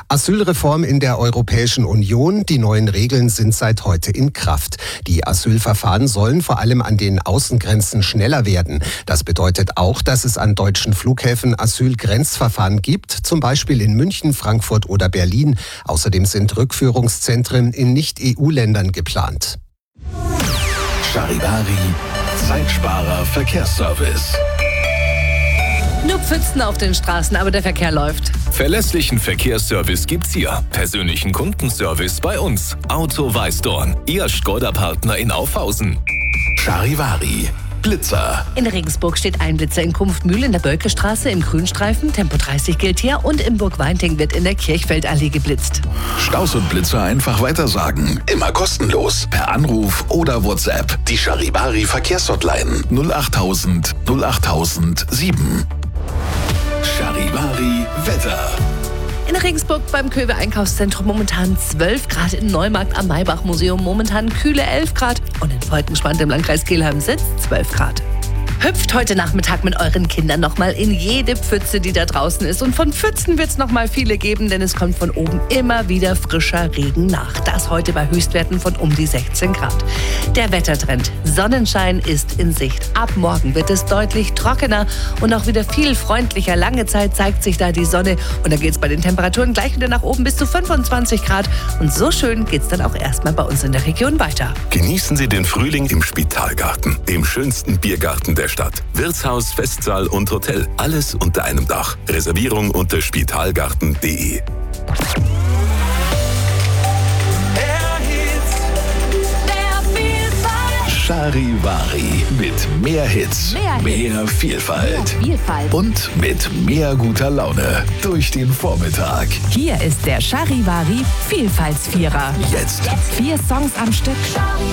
Asylreform in der Europäischen Union. Die neuen Regeln sind seit heute in Kraft. Die Asylverfahren sollen vor allem an den Außengrenzen schneller werden. Das bedeutet auch, dass es an deutschen Flughäfen Asylgrenzverfahren gibt, zum Beispiel in München, Frankfurt oder Berlin. Außerdem sind Rückführungszentren in Nicht-EU-Ländern geplant. Charivari, Zeitsparer Verkehrsservice. Nur Pfützen auf den Straßen, aber der Verkehr läuft. Verlässlichen Verkehrsservice gibt's hier. Persönlichen Kundenservice bei uns. Auto Weißdorn, Ihr Škoda-Partner in Aufhausen. Charivari, Blitzer. In Regensburg steht ein Blitzer in Kumpfmühl in der Bölkestraße im Grünstreifen. Tempo 30 gilt hier und in Burgweinting wird in der Kirchfeldallee geblitzt. Staus und Blitzer einfach weitersagen. Immer kostenlos. Per Anruf oder WhatsApp. Die Charivari Verkehrshotline 08000 08007. Charivari Wetter. In Regensburg beim Köwe Einkaufszentrum momentan 12 Grad, in Neumarkt am Maybach-Museum momentan kühle 11 Grad und in Volkenspandt im Landkreis Kelheim sitzt 12 Grad. Hüpft heute Nachmittag mit euren Kindern nochmal in jede Pfütze, die da draußen ist. Und von Pfützen wird es nochmal viele geben, denn es kommt von oben immer wieder frischer Regen nach. Das heute bei Höchstwerten von um die 16 Grad. Der Wettertrend. Sonnenschein ist in Sicht. Ab morgen wird es deutlich trockener und auch wieder viel freundlicher. Lange Zeit zeigt sich da die Sonne und dann geht es bei den Temperaturen gleich wieder nach oben bis zu 25 Grad. Und so schön geht es dann auch erstmal bei uns in der Region weiter. Genießen Sie den Frühling im Spitalgarten, dem schönsten Biergarten der Stadt. Wirtshaus, Festsaal und Hotel, alles unter einem Dach. Reservierung unter spitalgarten.de. Charivari mit mehr Hits, mehr Vielfalt und mit mehr guter Laune durch den Vormittag. Hier ist der Charivari Vielfaltsvierer. Jetzt 4 Songs am Stück.